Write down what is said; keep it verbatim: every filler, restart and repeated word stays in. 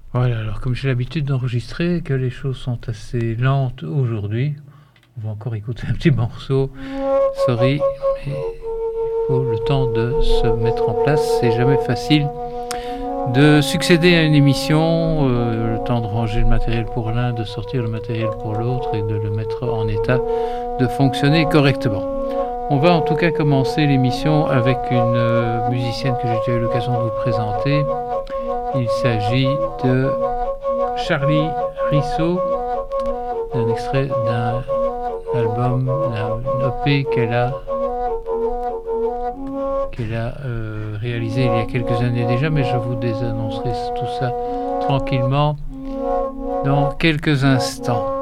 Voilà, alors comme j'ai l'habitude d'enregistrer, que les choses sont assez lentes aujourd'hui, on va encore écouter un petit morceau. Sorry, mais il faut le temps de se mettre en place. C'est jamais facile de succéder à une émission, euh, le temps de ranger le matériel pour l'un, de sortir le matériel pour l'autre et de le mettre en état de fonctionner correctement. On va en tout cas commencer l'émission avec une euh, musicienne que j'ai déjà eu l'occasion de vous présenter. Il s'agit de Charlie Risseau, un extrait d'un album, d'un E P qu'elle a, qu'elle a euh, réalisé il y a quelques années déjà, mais je vous désannoncerai tout ça tranquillement dans quelques instants.